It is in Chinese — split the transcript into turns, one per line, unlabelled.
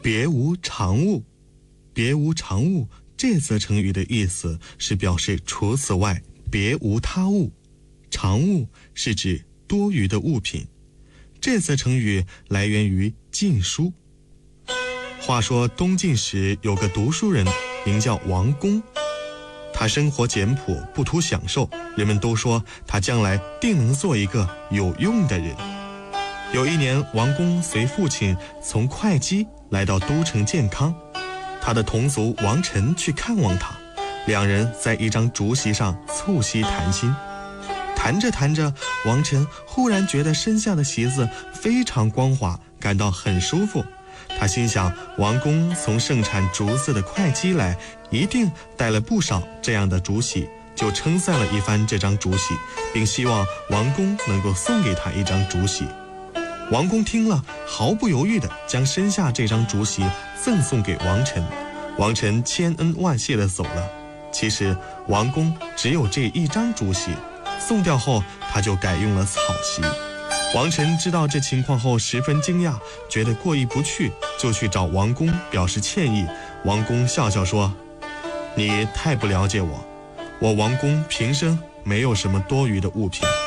别无长物。别无长物这则成语的意思是表示除此外别无他物，长物是指多余的物品。这则成语来源于《晋书》。话说东晋时有个读书人名叫王公，他生活简朴，不图享受，人们都说他将来定能做一个有用的人。有一年，王公随父亲从会稽来到都城建康，他的同族王臣去看望他，两人在一张竹席上促膝谈心。谈着谈着，王臣忽然觉得身下的席子非常光滑，感到很舒服。他心想，王公从盛产竹子的会稽来，一定带了不少这样的竹席，就称赞了一番这张竹席，并希望王公能够送给他一张竹席。王公听了，毫不犹豫地将身下这张竹席赠送给王臣。王臣千恩万谢地走了。其实王公只有这一张竹席，送掉后他就改用了草席。王臣知道这情况后十分惊讶，觉得过意不去，就去找王公表示歉意。王公笑笑说：你太不了解我，我王公平生没有什么多余的物品。